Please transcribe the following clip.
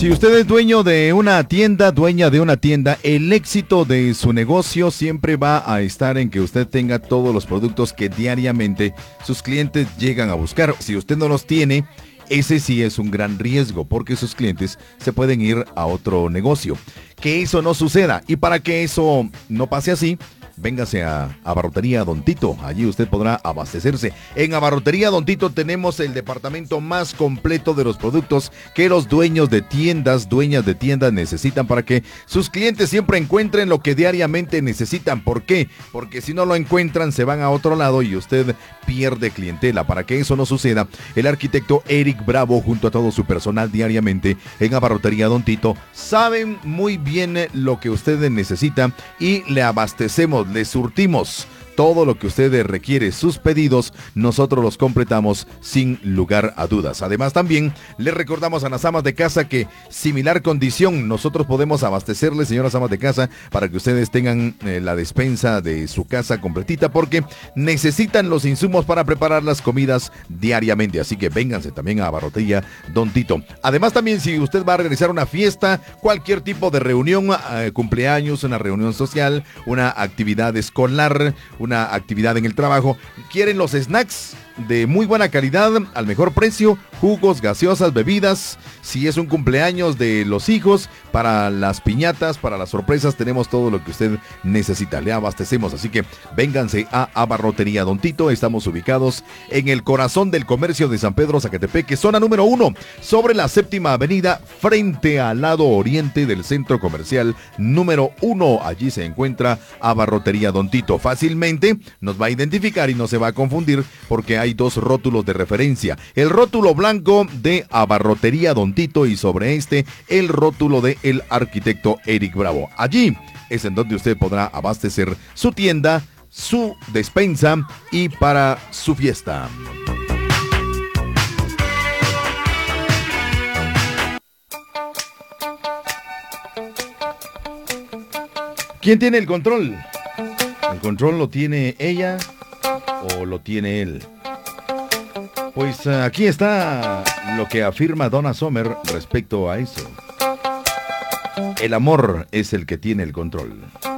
Si usted es dueño de una tienda, dueña de una tienda, el éxito de su negocio siempre va a estar en que usted tenga todos los productos que diariamente sus clientes llegan a buscar. Si usted no los tiene, ese sí es un gran riesgo porque sus clientes se pueden ir a otro negocio. Que eso no suceda, y para que eso no pase así, véngase a Abarrotería Don Tito. Allí usted podrá abastecerse. En Abarrotería Don Tito tenemos el departamento más completo de los productos que los dueños de tiendas, dueñas de tiendas necesitan para que sus clientes siempre encuentren lo que diariamente necesitan. ¿Por qué? Porque si no lo encuentran, se van a otro lado y usted pierde clientela. Para que eso no suceda, el arquitecto Eric Bravo, junto a todo su personal diariamente en Abarrotería Don Tito, saben muy bien lo que usted necesita y le abastecemos, le surtimos todo lo que usted requiere. Sus pedidos nosotros los completamos sin lugar a dudas. Además, también le recordamos a las amas de casa que similar condición, nosotros podemos abastecerles, señoras amas de casa, para que ustedes tengan la despensa de su casa completita, porque necesitan los insumos para preparar las comidas diariamente. Así que vénganse también a Abarrotería Don Tito. Además, también si usted va a realizar una fiesta, cualquier tipo de reunión, cumpleaños, una reunión social, una actividad escolar, una actividad en el trabajo, quieren los snacks de muy buena calidad, al mejor precio, jugos, gaseosas, bebidas. Si es un cumpleaños de los hijos, para las piñatas, para las sorpresas, tenemos todo lo que usted necesita, le abastecemos. Así que vénganse a Abarrotería Don Tito. Estamos ubicados en el corazón del comercio de San Pedro Zacatepeque, zona número 1, sobre la 7ª avenida, frente al lado oriente del centro comercial número 1. Allí se encuentra Abarrotería Don Tito. Fácilmente nos va a identificar y no se va a confundir, porque hay dos rótulos de referencia: el rótulo blanco de Abarrotería Don Tito y sobre este el rótulo de el arquitecto Eric Bravo. Allí es en donde usted podrá abastecer su tienda, su despensa y para su fiesta. ¿Quién tiene el control? ¿El control lo tiene ella o lo tiene él? Pues aquí está lo que afirma Donna Summer respecto a eso. El amor es el que tiene el control.